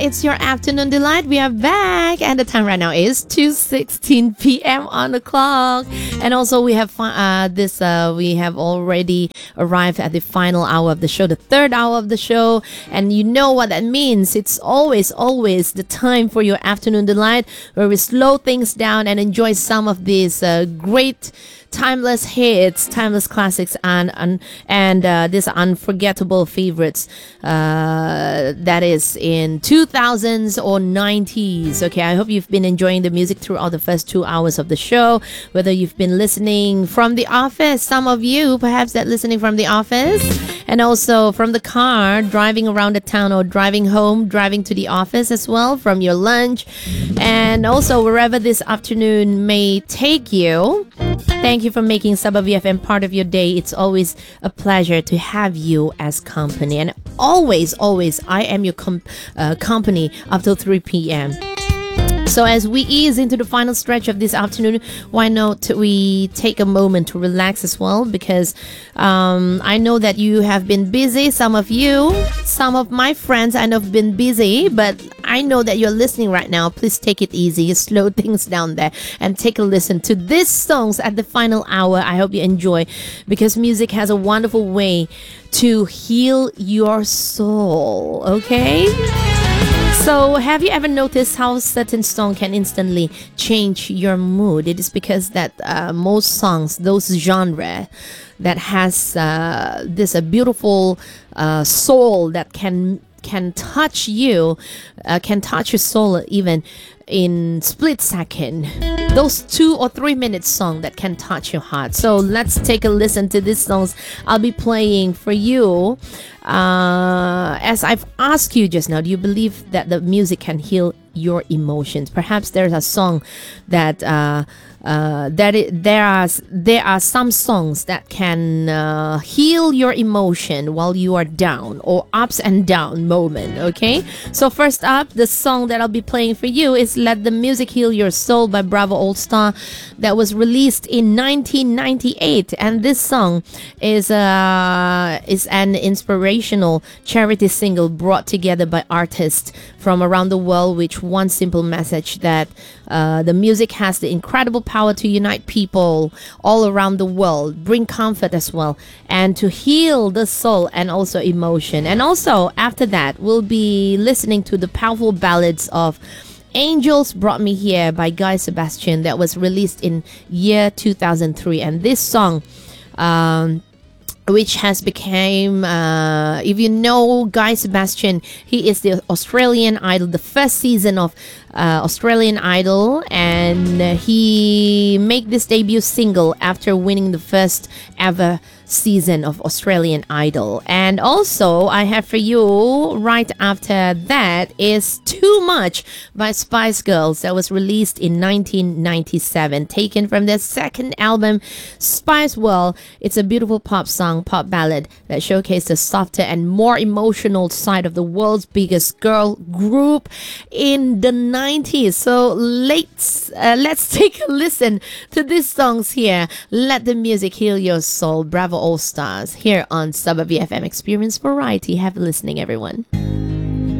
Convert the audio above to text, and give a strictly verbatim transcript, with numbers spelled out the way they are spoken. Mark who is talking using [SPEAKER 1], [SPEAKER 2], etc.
[SPEAKER 1] It's your afternoon delight. We are back, and the time right now is two sixteen p.m. on the clock. And also, we have uh, this. Uh, we have already arrived at the final hour of the show, the third hour of the show, and you know what that means. It's always, always the time for your afternoon delight, where we slow things down and enjoy some of these uh, great timeless hits, timeless classics, and and, and uh, these unforgettable favorites uh, that is in two thousands or nineties. Okay, I hope you've been enjoying the music throughout the first two hours of the show, whether you've been listening from the office, some of you perhaps that listening from the office, and also from the car, driving around the town, or driving home, driving to the office as well, from your lunch, and also wherever this afternoon may take you. Thank you for making Sabah V F M part of your day. It's always a pleasure to have you as company. And always, always, I am your com- uh, company up till three p.m. So as we ease into the final stretch of this afternoon, why not we take a moment to relax as well? Because um, I know that you have been busy. Some of you, some of my friends I know have been busy, but I know that you're listening right now. Please take it easy, slow things down there, and take a listen to these songs at the final hour. I hope you enjoy, because music has a wonderful way to heal your soul, okay? So, have you ever noticed how certain song can instantly change your mood? It is because that uh, most songs, those genre that has uh, this a beautiful uh, soul that can can touch you, uh, can touch your soul even in split second. Those two or three minute song that can touch your heart. So let's take a listen to these songs I'll be playing for you. Uh, as I've asked you just now, do you believe that the music can heal your emotions? Perhaps there's a song that uh, uh, that it, there are there are some songs that can uh, heal your emotion while you are down, or ups and down moment. Okay, so first up, the song that I'll be playing for you is "Let the Music Heal Your Soul" by Bravo All Star, that was released in nineteen ninety-eight, and this song is uh is an inspirational charity single brought together by artists from around the world, which one simple message that uh, the music has the incredible power to unite people all around the world, bring comfort as well, and to heal the soul and also emotion. And also after that, we'll be listening to the powerful ballads of Angels Brought Me Here by Guy Sebastian, that was released in year two thousand three. And this song, um, which has become, uh, if you know Guy Sebastian, he is the Australian Idol, the first season of uh, Australian Idol, and uh, he made this debut single after winning the first ever season of Australian Idol. And also I have for you right after that is Too Much by Spice Girls, that was released in nineteen ninety-seven, taken from their second album Spice World. It's a beautiful pop song, pop ballad that showcased the softer and more emotional side of the world's biggest girl group in the nineties. So let's uh, let's take a listen to these songs here. Let the Music Heal Your Soul, Bravo All Stars, here on Sabah V F M. Experience variety. Have a listening, everyone.